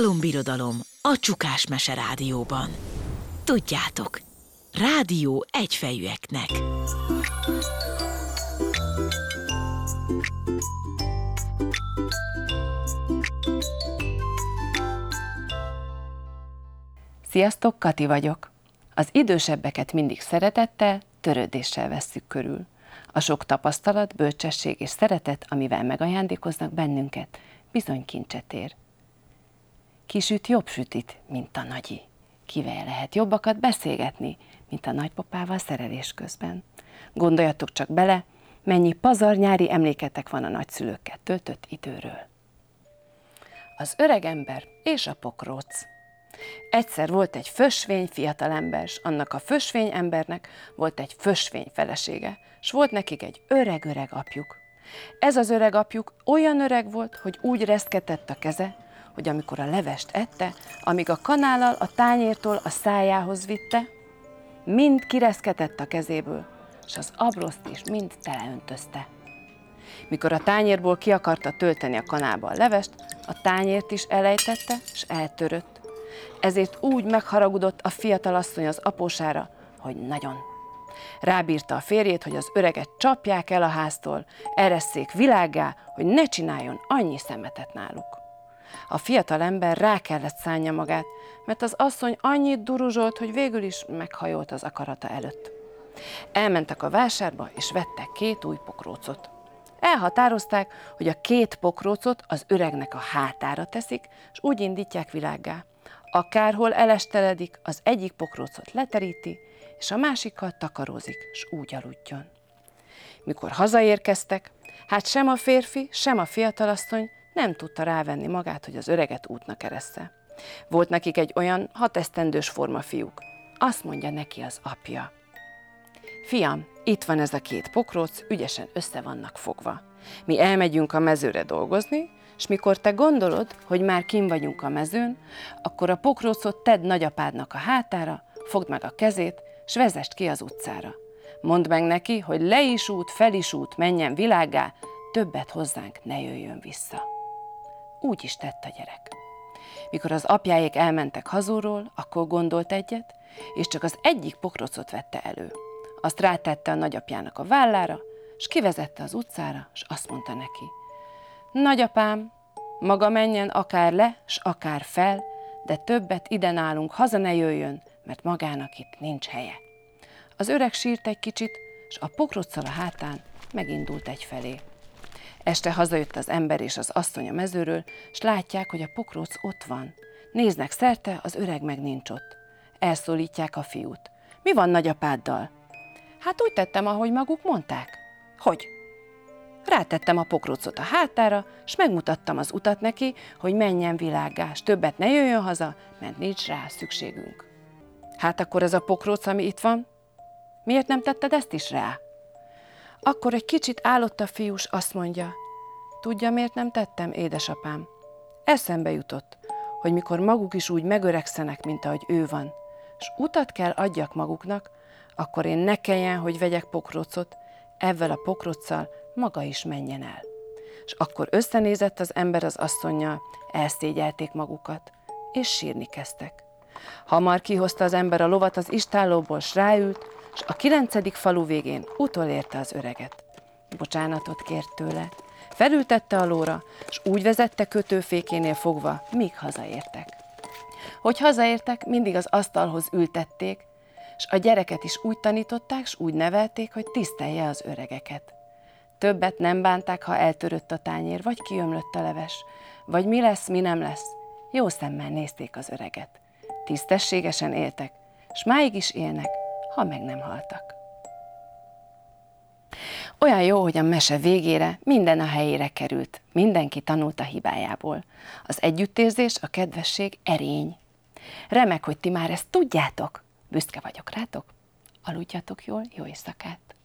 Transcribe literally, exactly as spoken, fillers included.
Álombirodalom a Csukás Mese Rádióban. Tudjátok, rádió egyfejűeknek. Sziasztok, Kati vagyok. Az idősebbeket mindig szeretettel, törődéssel vesszük körül. A sok tapasztalat, bölcsesség és szeretet, amivel megajándékoznak bennünket, bizony kincset ér. Ki süt jobb sütit, mint a nagyi? Kivel lehet jobbakat beszélgetni, mint a nagypapával szerelés közben? Gondoljatok csak bele, mennyi pazar nyári emléketek van a nagyszülőkkel töltött időről. Az öreg ember és a pokróc. Egyszer volt egy fösvény fiatalember, s annak a fösvény embernek volt egy fösvény felesége, s volt nekik egy öreg-öreg apjuk. Ez az öreg apjuk olyan öreg volt, hogy úgy reszketett a keze, hogy amikor a levest ette, amíg a kanállal a tányértól a szájához vitte, mind kireszketett a kezéből, s az abroszt is mind teleöntözte. Mikor a tányérból ki akarta tölteni a kanálba a levest, a tányért is elejtette, s eltörött. Ezért úgy megharagudott a fiatal asszony az apósára, hogy nagyon. Rábírta a férjét, hogy az öreget csapják el a háztól, eresszék világgá, hogy ne csináljon annyi szemetet náluk. A fiatal ember rá kellett szánja magát, mert az asszony annyit duruzsolt, hogy végül is meghajolt az akarata előtt. Elmentek a vásárba, és vettek két új pokrócot. Elhatározták, hogy a két pokrócot az öregnek a hátára teszik, és úgy indítják világgá. Akárhol elesteledik, az egyik pokrócot leteríti, és a másikkal takarózik, s úgy aludjon. Mikor hazaérkeztek, hát sem a férfi, sem a fiatalasszony nem tudta rávenni magát, hogy az öreget útnak eressze. Volt nekik egy olyan hat esztendős formafiúk. Azt mondja neki az apja: fiam, itt van ez a két pokróc, ügyesen össze vannak fogva. Mi elmegyünk a mezőre dolgozni, és mikor te gondolod, hogy már kinn vagyunk a mezőn, akkor a pokrócot tedd nagyapádnak a hátára, fogd meg a kezét, s vezest ki az utcára. Mondd meg neki, hogy le is út, fel is út, menjen világgá, többet hozzánk ne jöjjön vissza. Úgy is tett a gyerek. Mikor az apjáék elmentek hazulról, akkor gondolt egyet, és csak az egyik pokrócot vette elő. Azt rátette a nagyapjának a vállára, s kivezette az utcára, s azt mondta neki: nagyapám, maga menjen akár le, s akár fel, de többet ide nálunk haza ne jöjjön, mert magának itt nincs helye. Az öreg sírt egy kicsit, s a pokróccal a hátán megindult egyfelé. Este hazajött az ember és az asszony a mezőről, s látják, hogy a pokróc ott van. Néznek szerte, az öreg meg nincs ott. Elszólítják a fiút: mi van nagyapáddal? Hát úgy tettem, ahogy maguk mondták. Hogy? Rátettem a pokrócot a hátára, s megmutattam az utat neki, hogy menjen világgá, s többet ne jöjjön haza, mert nincs rá szükségünk. Hát akkor ez a pokróc, ami itt van, miért nem tetted ezt is rá? Akkor egy kicsit állott a fiú, s azt mondja: tudja, miért nem tettem, édesapám? Eszembe jutott, hogy mikor maguk is úgy megöregszenek, mint ahogy ő van, s utat kell adjak maguknak, akkor én ne kelljen, hogy vegyek pokrócot, ezzel a pokróccal maga is menjen el. És akkor összenézett az ember az asszonnyal, elszégyelték magukat, és sírni kezdtek. Hamar kihozta az ember a lovat az istállóból, s ráült, és a kilencedik falu végén utolérte az öreget. Bocsánatot kért tőle, felültette a lóra, és úgy vezette kötőfékénél fogva, míg hazaértek. Hogy hazaértek, mindig az asztalhoz ültették, és a gyereket is úgy tanították, s úgy nevelték, hogy tisztelje az öregeket. Többet nem bánták, ha eltörött a tányér, vagy kiömlött a leves, vagy mi lesz, mi nem lesz. Jó szemmel nézték az öreget. Tisztességesen éltek, s máig is élnek, ha meg nem haltak. Olyan jó, hogy a mese végére minden a helyére került, mindenki tanult a hibájából. Az együttérzés, a kedvesség erény. Remek, hogy ti már ezt tudjátok. Büszke vagyok rátok. Aludjatok jól, jó éjszakát!